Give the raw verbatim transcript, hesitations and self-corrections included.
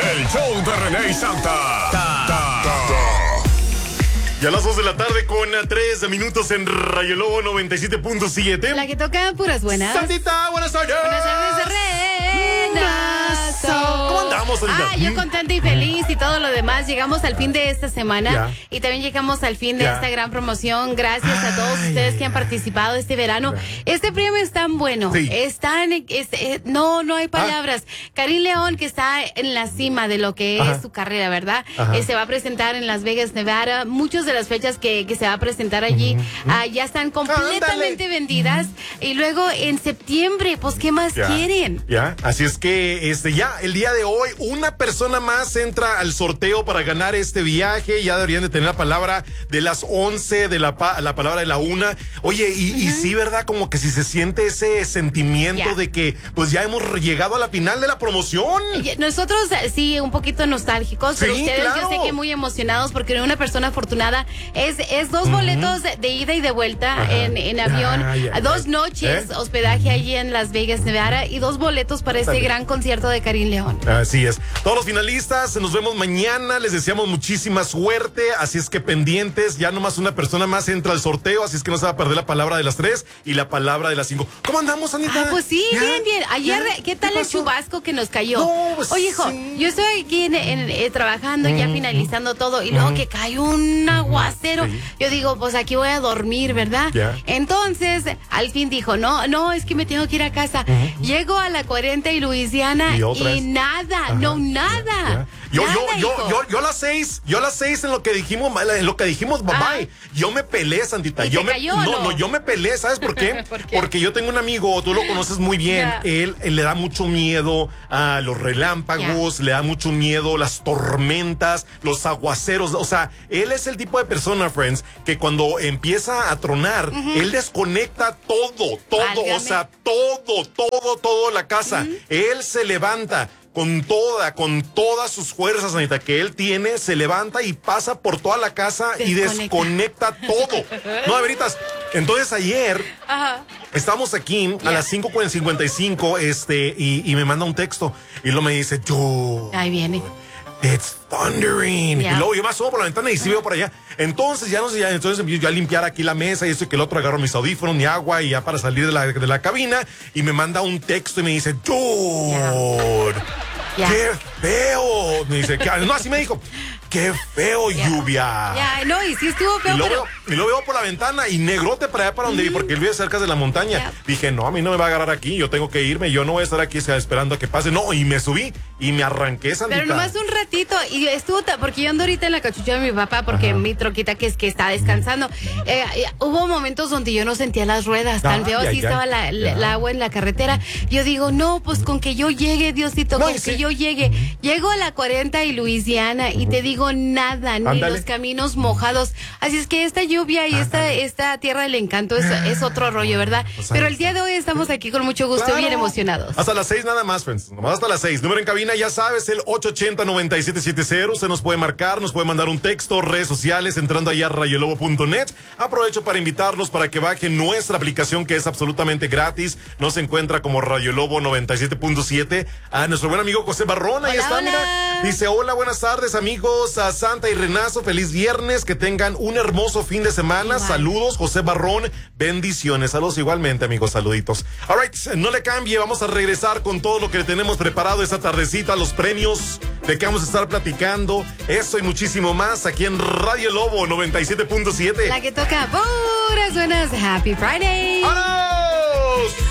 El show de René y Santa. Ta, ta, ta. Y a las dos de la tarde con tres minutos en Radio Lobo noventa y siete punto siete. La que toca puras buenas. Santita, buenas tardes. Buenas tardes, Renazo. ¿Cómo andamos, Santita? Ah, yo contenta y feliz y todo lo demás. Llegamos al fin de esta semana ya. y también llegamos al fin de ya. esta gran promoción. Gracias Ay, a todos ustedes que han participado este verano. Ya. Este premio es tan bueno. Sí. Están, es, eh, no, no hay palabras. Ah. Karim León, que está en la cima de lo que Ajá. es su carrera, ¿verdad? Eh, se va a presentar en Las Vegas, Nevada. Muchos de las fechas que, que se va a presentar allí uh-huh. uh, ya están completamente Ándale. vendidas. Uh-huh. Y luego en septiembre, pues, ¿qué más ya. quieren? Ya, así es que este ya, el día de hoy, una persona más entra al sorteo para ganar este viaje. Ya deberían de tener la palabra de las once, de la, pa- la palabra de la una. Oye, y, uh-huh. y sí, ¿verdad? Como que si se siente ese sentimiento yeah. de que pues ya hemos llegado a la final de la promoción. Nosotros sí, un poquito nostálgicos, pero sí, ustedes claro. yo sé que muy emocionados porque una persona afortunada es, es dos uh-huh. boletos de, de ida y de vuelta en, en avión, ah, yeah, dos yeah. noches, ¿Eh? hospedaje uh-huh. allí en Las Vegas, Nevada, y dos boletos para este gran concierto de Karim León. Así es. Todos los finalistas, nos vemos mañana, les deseamos muchísima suerte, así es que pendientes, ya nomás una persona más entra al sorteo, así es que no se va a perder la palabra de las tres y la palabra de las cinco. ¿Cómo andamos, Anita? Ah, pues sí, ¿Ya? bien, bien. Ayer, ¿Ya? ¿qué tal ¿Qué el chubasco que nos cayó? No, pues Oye, hijo, sí. yo estoy aquí en, en, eh, trabajando, mm, ya finalizando todo, y luego mm. que cayó un aguacero. Sí. Yo digo, pues aquí voy a dormir, ¿verdad? Yeah. Entonces, al fin dijo, no, no, es que me tengo que ir a casa. Uh-huh. Llego a la cuarenta y Luisiana y, y nada, Ajá. no, nada. Yeah. Yo, nada, yo, yo, yo, yo a las seis, yo a las seis en lo que dijimos, en lo que dijimos, bye bye, yo me peleé, Santita. ¿Y yo te me, cayó, no, no, no, yo me peleé, ¿sabes por qué? ¿Por qué? Porque yo tengo un amigo, tú lo conoces muy bien, yeah. él, él le da mucho miedo a los relámpagos, yeah. le da mucho miedo las tormentas, los aguaceros, o sea, él es el tipo de persona, friends, que cuando empieza a tronar, uh-huh. él desconecta todo, todo, Válgame. o sea, todo, todo, todo la casa. Uh-huh. Él se levanta con toda, con todas sus fuerzas, Anita, que él tiene, se levanta y pasa por toda la casa desconecta. y desconecta todo. No, de veritas. Entonces ayer Ajá. estamos aquí yeah. a las cinco cincuenta y cinco este, y, y me manda un texto y luego me dice, yo... Ahí viene. It's thundering. Yeah. Y luego yo me asomo por la ventana y sí veo por allá. Entonces ya no sé, ya, entonces yo a limpiar aquí la mesa y eso y que el otro agarro mis audífonos, mi agua y ya para salir de la, de la cabina y me manda un texto y me dice, dude, yeah. qué feo. Me dice, ¿qué? No, así me dijo. ¡Qué feo, yeah. lluvia! Ya, yeah, no, y sí estuvo feo, y lo, pero... veo, y lo veo por la ventana y negrote para allá para donde mm. vi, porque él vive cerca de la montaña. Yeah. Dije, no, a mí no me va a agarrar aquí, yo tengo que irme, yo no voy a estar aquí esperando a que pase. No, y me subí y me arranqué, Santita. Pero nomás un ratito, y estuvo, porque yo ando ahorita en la cachucha de mi papá, porque Ajá. mi troquita que es que está descansando. Eh, eh, hubo momentos donde yo no sentía las ruedas, tan ah, feo, así estaba la, la, la agua en la carretera. Yo digo, no, pues con que yo llegue, Diosito, no, con sí. que yo llegue. Llego a la cuarenta y Luisiana y te digo nada, ni Ándale. los caminos mojados. Así es que esta lluvia y esta, esta tierra del encanto es, es otro rollo, ¿verdad? Pues Pero el día de hoy estamos aquí con mucho gusto, claro. bien emocionados. Hasta las seis nada más, friends. Nomás hasta las seis. Número en cabina, ya sabes, el ocho ochenta, noventa y siete setenta. Usted nos puede marcar, nos puede mandar un texto, redes sociales, entrando allá a rayolobo punto net. Aprovecho para invitarlos para que bajen nuestra aplicación que es absolutamente gratis. Nos encuentra como Rayolobo noventa y siete punto siete. A nuestro buen amigo José Barrón, ahí hola, está, hola. mira. Dice, hola, buenas tardes, amigos. A Santa y Renazo, feliz viernes, que tengan un hermoso fin de semana. Igual. Saludos, José Barrón, bendiciones. Saludos igualmente, amigos, saluditos. All right, no le cambie, vamos a regresar con todo lo que le tenemos preparado esta tardecita, los premios de que vamos a estar platicando, eso y muchísimo más aquí en Radio Lobo noventa y siete punto siete. La que toca puras buenas. Happy Friday. ¡Vámonos!